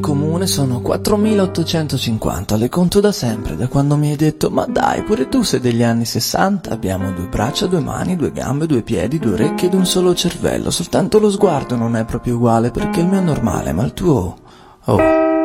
comune sono 4850, le conto da sempre, da quando mi hai detto ma dai, pure tu sei degli anni 60, abbiamo 2 braccia, 2 mani, 2 gambe, 2 piedi, 2 orecchie ed un solo cervello, soltanto lo sguardo non è proprio uguale perché il mio è normale, ma il tuo... Oh...